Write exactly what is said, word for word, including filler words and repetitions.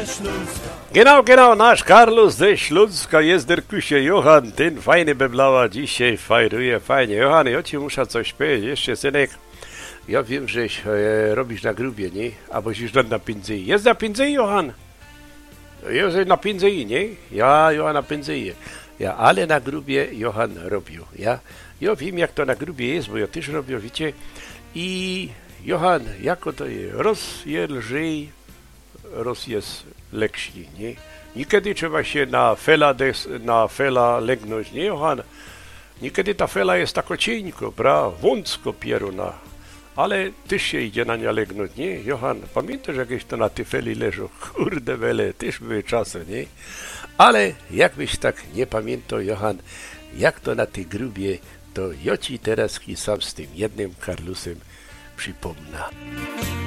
Genau, genau, nasz Karlus ze Śląska jest der kusie Johan, ten fajny beblała dzisiaj fajruje, fajnie. Johan, ja ci muszę coś powiedzieć, jeszcze synek, ja wiem, że e, robisz na grubie, nie? Albo już na pindzyi. Jest na pindzyi, Johan? Jest na pindzyi, nie? Ja, Johan na pindzyi. Ja, ale na grubie Johan robił, ja? Ja wiem, jak to na grubie jest, bo ja też robię, wiecie? I Johan, jako to jest? Roz je lżej, roz jest leksi, nie? Niekiedy trzeba się na fela, des, na fela legnąć, nie, Johan? Niekiedy ta fela jest tako cienko, bra, wąsko pieruna, ale też się idzie na nie legnąć, nie, Johan? Pamiętasz, jakieś to na tej feli leżą? Kurde wele, też były czasy, nie? Ale jakbyś tak nie pamiętał, Johan, jak to na tej grubie, to ja ci teraz sam z tym jednym Karlusem przypomnę.